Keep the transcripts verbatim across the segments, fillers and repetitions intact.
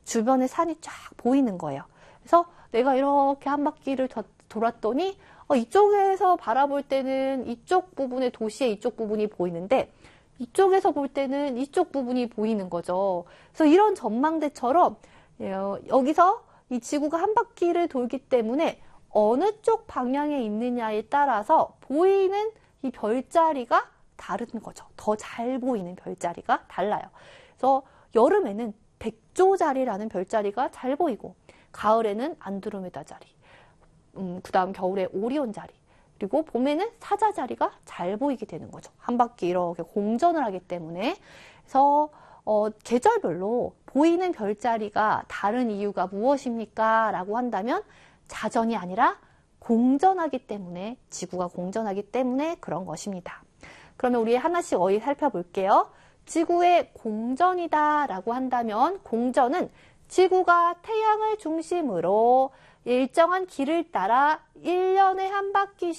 주변에 산이 쫙 보이는 거예요. 그래서 내가 이렇게 한 바퀴를 더 돌았더니 어, 이쪽에서 바라볼 때는 이쪽 부분의 도시의 이쪽 부분이 보이는데 이쪽에서 볼 때는 이쪽 부분이 보이는 거죠. 그래서 이런 전망대처럼 어, 여기서 이 지구가 한 바퀴를 돌기 때문에 어느 쪽 방향에 있느냐에 따라서 보이는 이 별자리가 다른 거죠. 더 잘 보이는 별자리가 달라요. 그래서 여름에는 백조자리라는 별자리가 잘 보이고 가을에는 안드로메다 자리, 음, 그 다음 겨울에 오리온 자리, 그리고 봄에는 사자 자리가 잘 보이게 되는 거죠. 한 바퀴 이렇게 공전을 하기 때문에. 그래서 어, 계절별로 보이는 별자리가 다른 이유가 무엇입니까? 라고 한다면 자전이 아니라 공전하기 때문에, 지구가 공전하기 때문에 그런 것입니다. 그러면 우리 하나씩 어휘 살펴볼게요. 지구의 공전이다 라고 한다면 공전은 지구가 태양을 중심으로 일정한 길을 따라 일 년에 한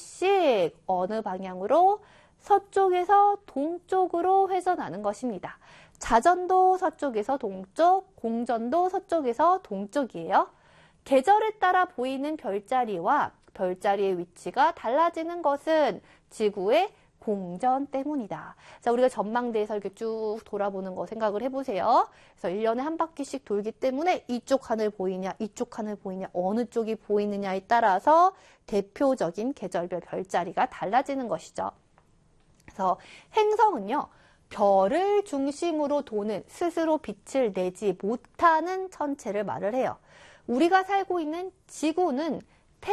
바퀴씩 어느 방향으로 서쪽에서 동쪽으로 회전하는 것입니다. 자전도 서쪽에서 동쪽, 공전도 서쪽에서 동쪽이에요. 계절에 따라 보이는 별자리와 별자리의 위치가 달라지는 것은 지구의 공전 때문이다. 자, 우리가 전망대에서 이렇게 쭉 돌아보는 거 생각을 해보세요. 그래서 일 년에 한 바퀴씩 돌기 때문에 이쪽 하늘 보이냐, 이쪽 하늘 보이냐, 어느 쪽이 보이느냐에 따라서 대표적인 계절별 별자리가 달라지는 것이죠. 그래서 행성은요, 별을 중심으로 도는 스스로 빛을 내지 못하는 천체를 말을 해요. 우리가 살고 있는 지구는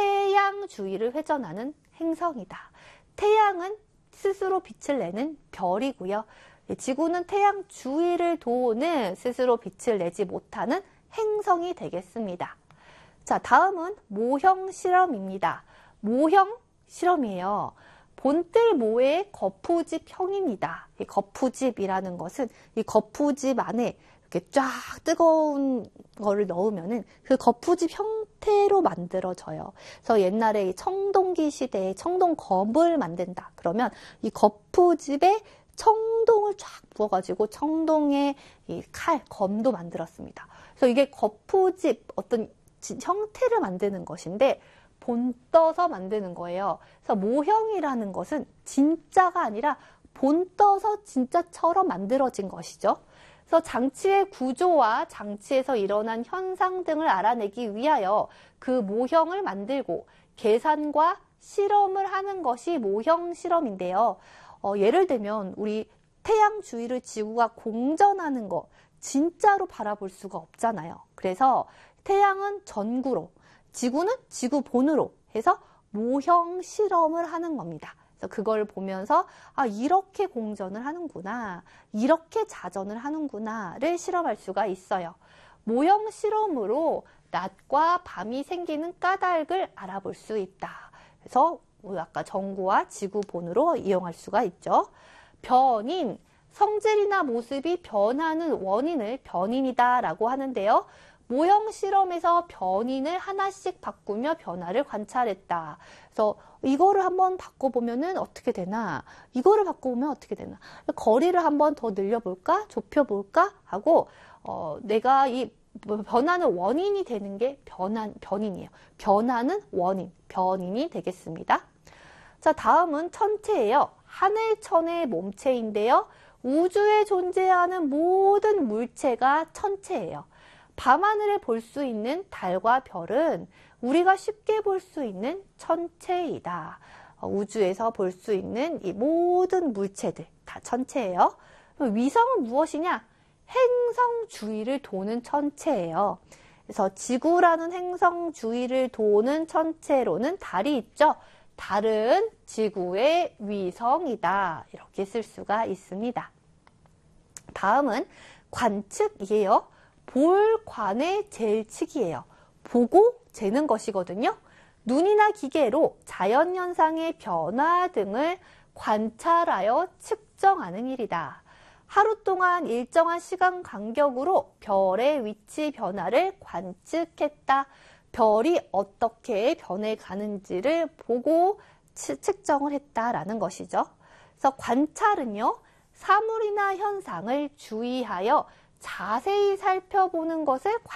태양 주위를 회전하는 행성이다. 태양은 스스로 빛을 내는 별이고요. 지구는 태양 주위를 도는 스스로 빛을 내지 못하는 행성이 되겠습니다. 자, 다음은 모형 실험입니다. 모형 실험이에요. 본뜰모의 거푸집형입니다. 이 거푸집이라는 것은 이 거푸집 안에 이렇게 쫙 뜨거운 거를 넣으면은 그 거푸집 형태로 만들어져요. 그래서 옛날에 청동기 시대에 청동검을 만든다. 그러면 이 거푸집에 청동을 쫙 부어가지고 청동의 이 칼, 검도 만들었습니다. 그래서 이게 거푸집 어떤 형태를 만드는 것인데 본떠서 만드는 거예요. 그래서 모형이라는 것은 진짜가 아니라 본떠서 진짜처럼 만들어진 것이죠. 그래서 장치의 구조와 장치에서 일어난 현상 등을 알아내기 위하여 그 모형을 만들고 계산과 실험을 하는 것이 모형 실험인데요. 어, 예를 들면 우리 태양 주위를 지구가 공전하는 거 진짜로 바라볼 수가 없잖아요. 그래서 태양은 전구로, 지구는 지구 본으로 해서 모형 실험을 하는 겁니다. 그래서 그걸 보면서 아, 이렇게 공전을 하는구나, 이렇게 자전을 하는구나를 실험할 수가 있어요. 모형 실험으로 낮과 밤이 생기는 까닭을 알아볼 수 있다. 그래서 아까 전구와 지구 본으로 이용할 수가 있죠. 변인, 성질이나 모습이 변하는 원인을 변인이다 라고 하는데요. 모형 실험에서 변인을 하나씩 바꾸며 변화를 관찰했다. 그래서 이거를 한번 바꿔보면은 어떻게 되나? 이거를 바꿔보면 어떻게 되나? 거리를 한번 더 늘려볼까? 좁혀볼까? 하고 어, 내가 이 변하는 원인이 되는 게 변한, 변인이에요. 변하는 원인, 변인이 되겠습니다. 자, 다음은 천체예요. 하늘천의 몸체인데요. 우주에 존재하는 모든 물체가 천체예요. 밤하늘에 볼 수 있는 달과 별은 우리가 쉽게 볼 수 있는 천체이다. 우주에서 볼 수 있는 이 모든 물체들 다 천체예요. 위성은 무엇이냐? 행성 주위를 도는 천체예요. 그래서 지구라는 행성 주위를 도는 천체로는 달이 있죠. 달은 지구의 위성이다. 이렇게 쓸 수가 있습니다. 다음은 관측이에요. 볼, 관의 잴치기예요. 보고 재는 것이거든요. 눈이나 기계로 자연현상의 변화 등을 관찰하여 측정하는 일이다. 하루 동안 일정한 시간 간격으로 별의 위치 변화를 관측했다. 별이 어떻게 변해가는지를 보고 측정을 했다라는 것이죠. 그래서 관찰은요, 사물이나 현상을 주의하여 자세히 살펴보는 것을